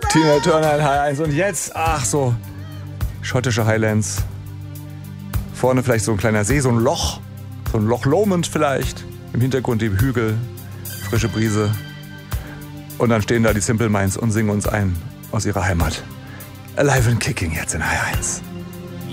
Tina Turner in H1 und jetzt, ach so, schottische Highlands. Vorne vielleicht so ein kleiner See, so ein Loch Lomond vielleicht. Im Hintergrund die Hügel, frische Brise. Und dann stehen da die Simple Minds und singen uns ein aus ihrer Heimat. Alive and Kicking jetzt in H1.